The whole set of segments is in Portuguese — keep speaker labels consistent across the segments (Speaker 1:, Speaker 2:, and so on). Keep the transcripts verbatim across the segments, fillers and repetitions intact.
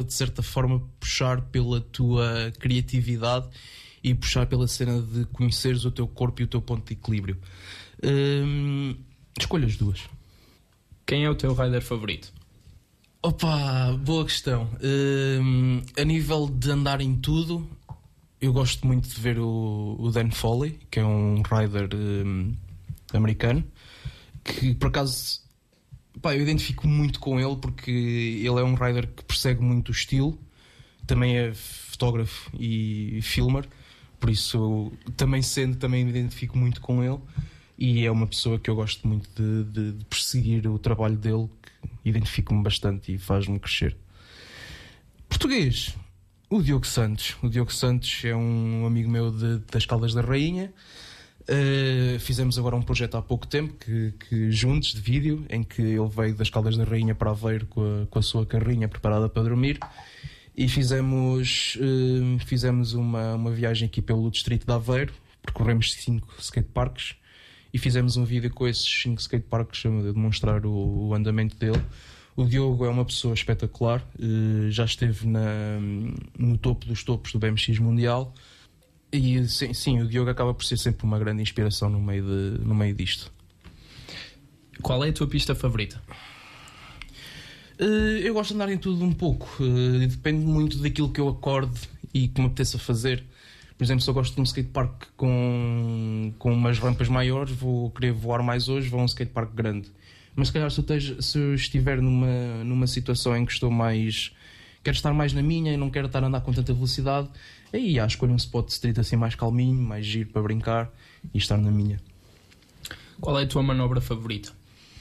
Speaker 1: de certa forma puxar pela tua criatividade e puxar pela cena de conheceres o teu corpo e o teu ponto de equilíbrio. Hum, escolho as duas.
Speaker 2: Quem é o teu rider favorito?
Speaker 1: Opa, boa questão. Hum, a nível de andar em tudo, eu gosto muito de ver o, o Dan Foley, que é um rider hum, americano, que por acaso, pá, eu identifico muito com ele porque ele é um rider que persegue muito o estilo, também é fotógrafo e filmer, por isso eu, também sendo, também me identifico muito com ele, e é uma pessoa que eu gosto muito de, de, de perseguir o trabalho dele, que identifico-me bastante e faz-me crescer. Português, o Diogo Santos. O Diogo Santos é um amigo meu de, das Caldas da Rainha. Uh, fizemos agora um projeto há pouco tempo que, que juntos, de vídeo, em que ele veio das Caldas da Rainha para Aveiro com a, com a sua carrinha preparada para dormir, e fizemos, uh, fizemos uma, uma viagem aqui pelo distrito de Aveiro, percorremos cinco skateparks e fizemos um vídeo com esses cinco skateparks a demonstrar o, o andamento dele. O Diogo é uma pessoa espetacular, uh, já esteve na, no topo dos topos do B M X Mundial. E sim, sim, o Diogo acaba por ser sempre uma grande inspiração no meio, de, no meio disto.
Speaker 2: Qual é a tua pista favorita?
Speaker 1: Uh, eu gosto de andar em tudo um pouco. Uh, depende muito daquilo que eu acorde e que me apeteça fazer. Por exemplo, se eu gosto de um skatepark com, com umas rampas maiores, vou querer voar mais hoje, vou a um skatepark grande. Mas se calhar se eu, teja, se eu estiver numa, numa situação em que estou mais... quero estar mais na minha e não quero estar a andar com tanta velocidade, aí há, escolho um spot de street assim mais calminho, mais giro para brincar e estar na minha.
Speaker 2: Qual é a tua manobra favorita?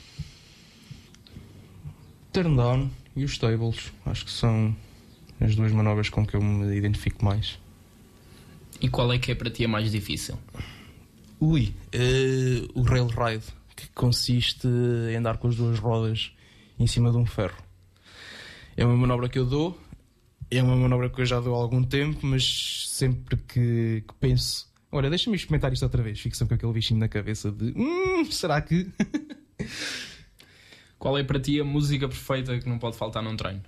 Speaker 1: Turn down e os tables, acho que são as duas manobras com que eu me identifico mais.
Speaker 2: E qual é que é para ti a mais difícil?
Speaker 1: Ui, uh, o rail ride, que consiste em andar com as duas rodas em cima de um ferro. É uma manobra que eu dou, é uma manobra que eu já dou há algum tempo, mas sempre que, que penso, olha, deixa-me experimentar isto outra vez, fico sempre com aquele bichinho na cabeça de hum, será que...
Speaker 2: Qual é para ti a música perfeita que não pode faltar num treino?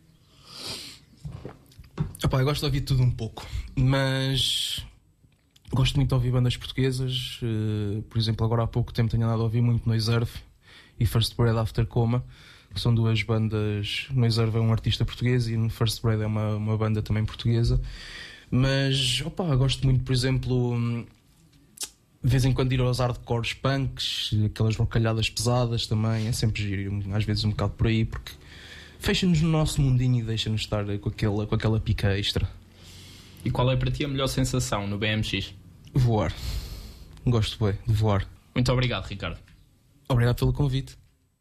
Speaker 1: Epá, eu gosto de ouvir tudo um pouco, mas gosto muito de ouvir bandas portuguesas. Uh, por exemplo, agora há pouco tempo tenho andado a ouvir muito Noise Earth e First Breath After Coma, que são duas bandas. Noise Earth é um artista português e First Breath é uma, uma banda também portuguesa. Mas opa, gosto muito, por exemplo, de vez em quando ir aos hardcores punks, aquelas rocalhadas pesadas também, é sempre giro, às vezes um bocado por aí, porque fecha-nos no nosso mundinho e deixa-nos estar com aquela, com aquela pica extra.
Speaker 2: E qual é para ti a melhor sensação no B M X?
Speaker 1: Voar. Gosto bem de voar.
Speaker 2: Muito obrigado, Ricardo.
Speaker 1: Obrigado pelo convite.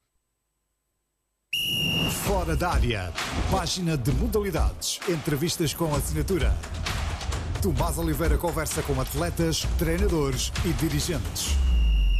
Speaker 3: Fora da área. Página de modalidades. Entrevistas com assinatura. Tomás Oliveira conversa com atletas, treinadores e dirigentes.